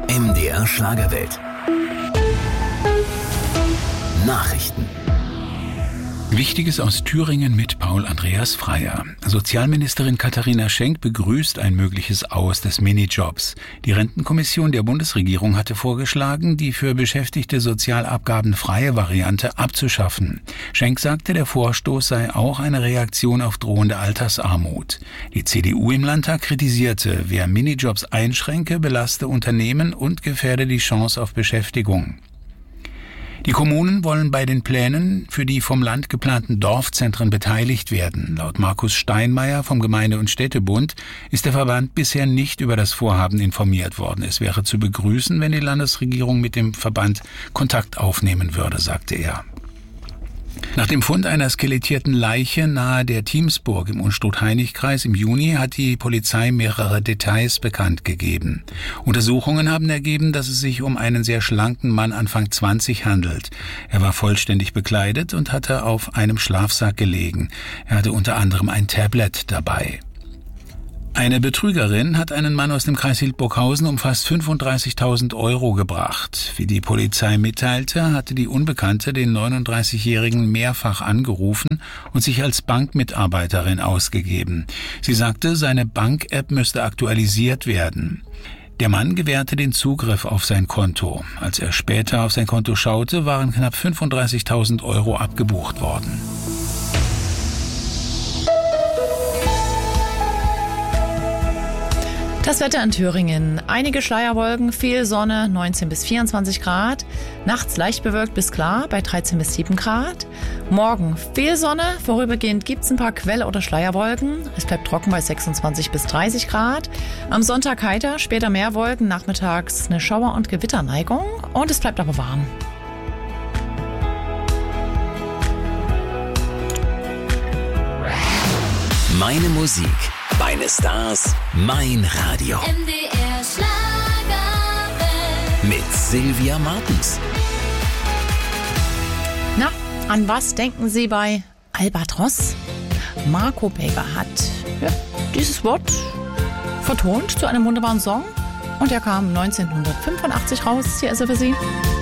MDR Schlagerwelt. Nachrichten. Wichtiges aus Thüringen mit Paul Andreas Freier. Sozialministerin Katharina Schenk begrüßt ein mögliches Aus des Minijobs. Die Rentenkommission der Bundesregierung hatte vorgeschlagen, die für Beschäftigte sozialabgabenfreie Variante abzuschaffen. Schenk sagte, der Vorstoß sei auch eine Reaktion auf drohende Altersarmut. Die CDU im Landtag kritisierte, wer Minijobs einschränke, belaste Unternehmen und gefährde die Chance auf Beschäftigung. Die Kommunen wollen bei den Plänen für die vom Land geplanten Dorfzentren beteiligt werden. Laut Markus Steinmeier vom Gemeinde- und Städtebund ist der Verband bisher nicht über das Vorhaben informiert worden. Es wäre zu begrüßen, wenn die Landesregierung mit dem Verband Kontakt aufnehmen würde, sagte er. Nach dem Fund einer skelettierten Leiche nahe der Thiemsburg im Unstrut-Hainich-Kreis im Juni hat die Polizei mehrere Details bekannt gegeben. Untersuchungen haben ergeben, dass es sich um einen sehr schlanken Mann Anfang 20 handelt. Er war vollständig bekleidet und hatte auf einem Schlafsack gelegen. Er hatte unter anderem ein Tablet dabei. Eine Betrügerin hat einen Mann aus dem Kreis Hildburghausen um fast 35.000 € gebracht. Wie die Polizei mitteilte, hatte die Unbekannte den 39-Jährigen mehrfach angerufen und sich als Bankmitarbeiterin ausgegeben. Sie sagte, seine Bank-App müsste aktualisiert werden. Der Mann gewährte den Zugriff auf sein Konto. Als er später auf sein Konto schaute, waren knapp 35.000 € abgebucht worden. Das Wetter in Thüringen. Einige Schleierwolken, viel Sonne, 19 bis 24 Grad. Nachts leicht bewölkt bis klar bei 13 bis 7 Grad. Morgen viel Sonne, vorübergehend gibt es ein paar Quell- oder Schleierwolken. Es bleibt trocken bei 26 bis 30 Grad. Am Sonntag heiter, später mehr Wolken, nachmittags eine Schauer- und Gewitterneigung. Und es bleibt aber warm. Meine Musik, meine Stars, mein Radio. MDR Schlagerwelt. Mit Sylvia Martens. Na, an was denken Sie bei Albatros? Marco Baker hat dieses Wort vertont zu einem wunderbaren Song. Und er kam 1985 raus. Hier ist er für Sie.